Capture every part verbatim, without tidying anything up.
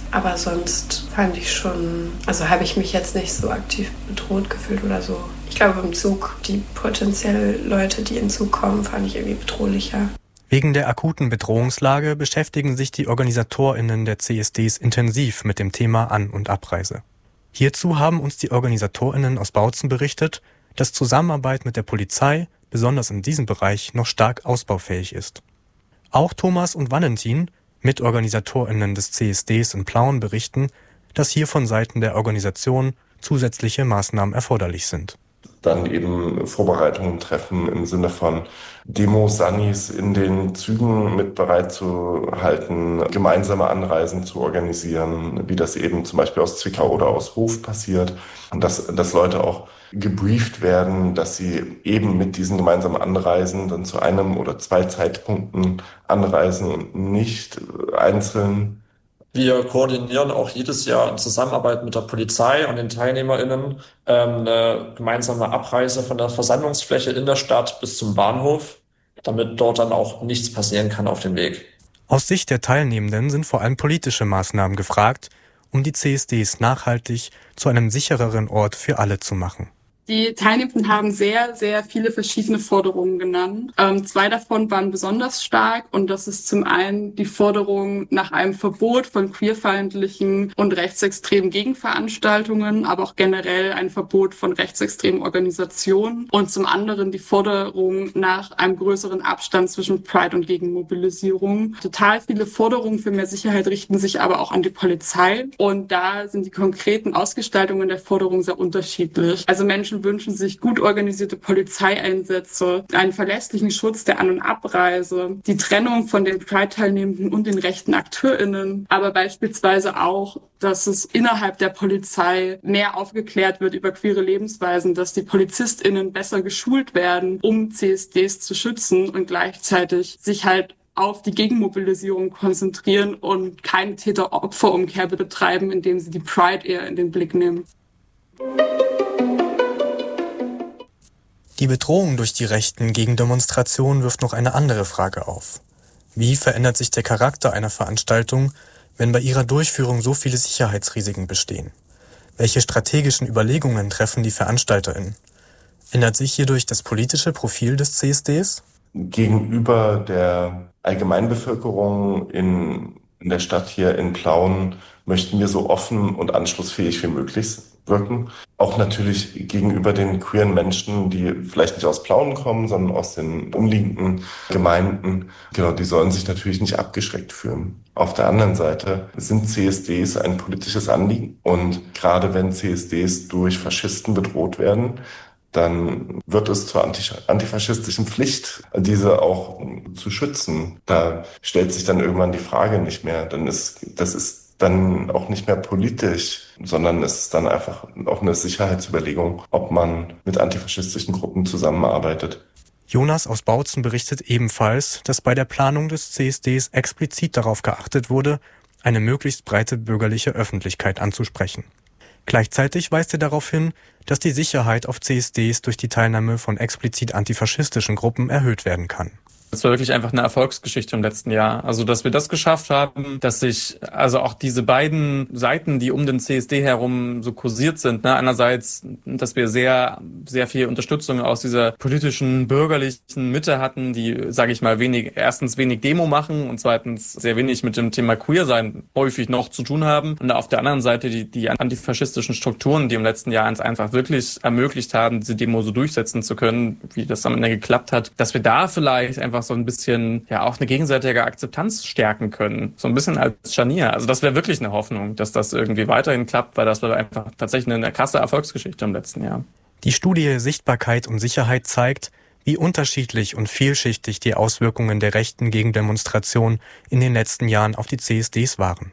Aber sonst fand ich schon, also habe ich mich jetzt nicht so aktiv bedroht gefühlt oder so. Ich glaube, im Zug, die potenziell Leute, die in den Zug kommen, fand ich irgendwie bedrohlicher. Wegen der akuten Bedrohungslage beschäftigen sich die OrganisatorInnen der C S Ds intensiv mit dem Thema An- und Abreise. Hierzu haben uns die OrganisatorInnen aus Bautzen berichtet, dass Zusammenarbeit mit der Polizei, besonders in diesem Bereich, noch stark ausbaufähig ist. Auch Thomas und Valentin, MitorganisatorInnen des C S Ds in Plauen, berichten, dass hier von Seiten der Organisation zusätzliche Maßnahmen erforderlich sind. Dann eben Vorbereitungen treffen im Sinne von Demos, Sannis in den Zügen mit bereitzuhalten, gemeinsame Anreisen zu organisieren, wie das eben zum Beispiel aus Zwickau oder aus Hof passiert. Und dass, dass Leute auch gebrieft werden, dass sie eben mit diesen gemeinsamen Anreisen dann zu einem oder zwei Zeitpunkten anreisen und nicht einzeln. Wir koordinieren auch jedes Jahr in Zusammenarbeit mit der Polizei und den TeilnehmerInnen ähm, eine gemeinsame Abreise von der Versammlungsfläche in der Stadt bis zum Bahnhof, damit dort dann auch nichts passieren kann auf dem Weg. Aus Sicht der Teilnehmenden sind vor allem politische Maßnahmen gefragt, um die C S Ds nachhaltig zu einem sichereren Ort für alle zu machen. Die Teilnehmenden haben sehr, sehr viele verschiedene Forderungen genannt. Ähm, zwei davon waren besonders stark und das ist zum einen die Forderung nach einem Verbot von queerfeindlichen und rechtsextremen Gegenveranstaltungen, aber auch generell ein Verbot von rechtsextremen Organisationen und zum anderen die Forderung nach einem größeren Abstand zwischen Pride und Gegenmobilisierung. Total viele Forderungen für mehr Sicherheit richten sich aber auch an die Polizei und da sind die konkreten Ausgestaltungen der Forderungen sehr unterschiedlich. Also Menschen wünschen sich gut organisierte Polizeieinsätze, einen verlässlichen Schutz der An- und Abreise, die Trennung von den Pride-Teilnehmenden und den rechten AkteurInnen, aber beispielsweise auch, dass es innerhalb der Polizei mehr aufgeklärt wird über queere Lebensweisen, dass die PolizistInnen besser geschult werden, um C S Ds zu schützen und gleichzeitig sich halt auf die Gegenmobilisierung konzentrieren und keine Täter-Opfer-Umkehr betreiben, indem sie die Pride eher in den Blick nehmen. Die Bedrohung durch die Rechten gegen Demonstrationen wirft noch eine andere Frage auf. Wie verändert sich der Charakter einer Veranstaltung, wenn bei ihrer Durchführung so viele Sicherheitsrisiken bestehen? Welche strategischen Überlegungen treffen die VeranstalterInnen? Ändert sich hierdurch das politische Profil des C S Ds? Gegenüber der Allgemeinbevölkerung in, in der Stadt hier in Plauen möchten wir so offen und anschlussfähig wie möglich wirken. Auch natürlich gegenüber den queeren Menschen, die vielleicht nicht aus Plauen kommen, sondern aus den umliegenden Gemeinden. Genau, die sollen sich natürlich nicht abgeschreckt fühlen. Auf der anderen Seite sind C S Ds ein politisches Anliegen. Und gerade wenn C S Ds durch Faschisten bedroht werden, dann wird es zur antifaschistischen Pflicht, diese auch zu schützen. Da stellt sich dann irgendwann die Frage nicht mehr. Dann ist, das ist dann auch nicht mehr politisch, sondern es ist dann einfach auch eine Sicherheitsüberlegung, ob man mit antifaschistischen Gruppen zusammenarbeitet. Jonas aus Bautzen berichtet ebenfalls, dass bei der Planung des C S Ds explizit darauf geachtet wurde, eine möglichst breite bürgerliche Öffentlichkeit anzusprechen. Gleichzeitig weist er darauf hin, dass die Sicherheit auf C S Ds durch die Teilnahme von explizit antifaschistischen Gruppen erhöht werden kann. Das war wirklich einfach eine Erfolgsgeschichte im letzten Jahr. Also, dass wir das geschafft haben, dass sich also auch diese beiden Seiten, die um den C S D herum so kursiert sind, ne, einerseits, dass wir sehr, sehr viel Unterstützung aus dieser politischen, bürgerlichen Mitte hatten, die, sage ich mal, wenig, erstens wenig Demo machen und zweitens sehr wenig mit dem Thema Queer-Sein häufig noch zu tun haben. Und auf der anderen Seite die, die antifaschistischen Strukturen, die im letzten Jahr uns einfach wirklich ermöglicht haben, diese Demo so durchsetzen zu können, wie das am Ende geklappt hat, dass wir da vielleicht einfach so ein bisschen, ja, auch eine gegenseitige Akzeptanz stärken können. So ein bisschen als Scharnier. Also das wäre wirklich eine Hoffnung, dass das irgendwie weiterhin klappt, weil das war einfach tatsächlich eine krasse Erfolgsgeschichte im letzten Jahr. Die Studie Sichtbarkeit und Sicherheit zeigt, wie unterschiedlich und vielschichtig die Auswirkungen der rechten Gegendemonstration in den letzten Jahren auf die C S Ds waren.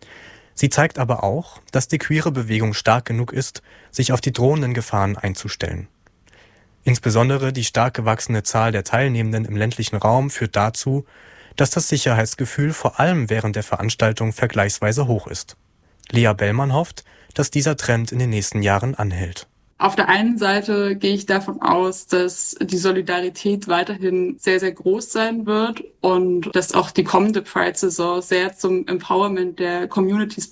Sie zeigt aber auch, dass die queere Bewegung stark genug ist, sich auf die drohenden Gefahren einzustellen. Insbesondere die stark gewachsene Zahl der Teilnehmenden im ländlichen Raum führt dazu, dass das Sicherheitsgefühl vor allem während der Veranstaltung vergleichsweise hoch ist. Lea Bellmann hofft, dass dieser Trend in den nächsten Jahren anhält. Auf der einen Seite gehe ich davon aus, dass die Solidarität weiterhin sehr, sehr groß sein wird und dass auch die kommende Pride-Saison sehr zum Empowerment der Communities